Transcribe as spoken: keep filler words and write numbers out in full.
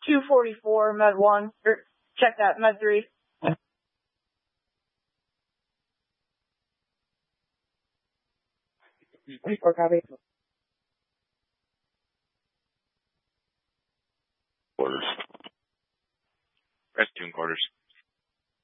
two forty-four, med one. Or check that, med three. Or copy. Quarters. Rescue quarters.